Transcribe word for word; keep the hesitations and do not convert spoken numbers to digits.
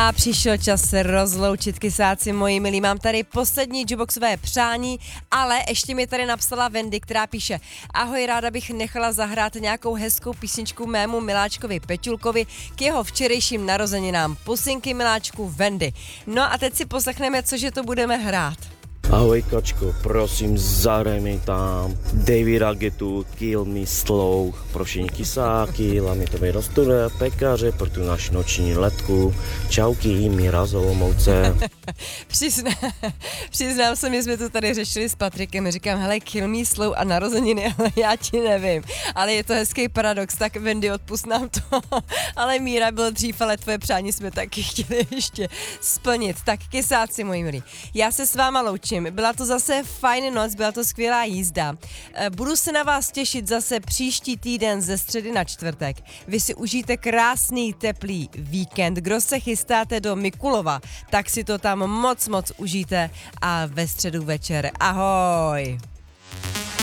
A přišel čas se rozloučit, kysáci moji milí. Mám tady poslední Juboxové přání, ale ještě mi tady napsala Wendy, která píše: ahoj, ráda bych nechala zahrát nějakou hezkou písničku mému miláčkovi Peťulkovi k jeho včerejším narozeninám. Pusinky miláčku Wendy. No a teď si poslechneme, cože to budeme hrát. Ahoj Kačko, prosím zahraj mi tam Davida Guettu, Kill Me Slow pro všechny kysáky, hlavně to rostové pekaře pro tu naši noční letku. Čauky, Míra z Olomouce. Přizna, přiznám se, my jsme to tady řešili s Patrikem, říkám, hele, Kill Me Slow a narozeniny, ale já ti nevím, ale je to hezký paradox, tak Wendy, odpust nám to, ale Míra byl dřív, ale tvoje přání jsme taky chtěli ještě splnit. Tak kysáci moji milí, já se s váma loučím. Byla to zase fajn noc, byla to skvělá jízda. Budu se na vás těšit zase příští týden ze středy na čtvrtek. Vy si užijte krásný teplý víkend. Kdo se chystáte do Mikulova, tak si to tam moc moc užijte a ve středu večer. Ahoj!